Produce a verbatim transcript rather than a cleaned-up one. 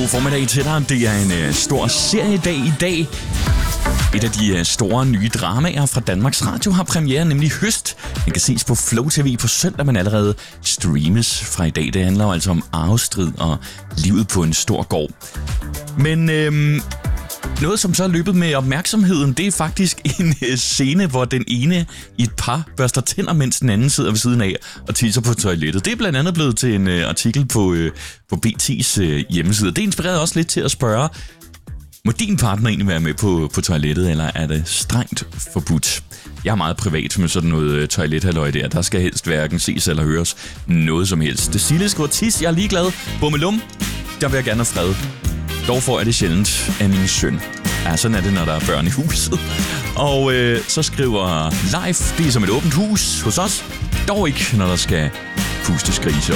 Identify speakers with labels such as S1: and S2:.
S1: God formiddag til dig. Det er en øh, stor seriedag i dag. Et af de øh, store nye dramaer fra Danmarks Radio har premiere, nemlig Høst. Den kan ses på Flow T V på søndag, men allerede streames fra i dag. Det handler jo altså om arvestrid og livet på en stor gård. Men øhm, noget, som så er løbet med opmærksomheden, det er faktisk en øh, scene, hvor den ene i et par børster tænder, mens den anden sidder ved siden af og tisser på toilettet. Det er blandt andet blevet til en øh, artikel på, øh, på B T's øh, hjemmeside. Det inspirerede også lidt til at spørge, må din partner egentlig være med på, på toilettet, eller er det strengt forbudt? Jeg er meget privat med sådan noget øh, toilethalløj der. Der skal helst hverken ses eller høres noget som helst. Det Sille skriver, tis, jeg er ligeglad. Bummelum, der vil jeg gerne have fred. Dog får jeg det sjældent af min søn. Ja, sådan er det, når der er børn i huset. Og øh, så skriver Leif, det er som et åbent hus hos os. Dog ikke, når der skal pustes grise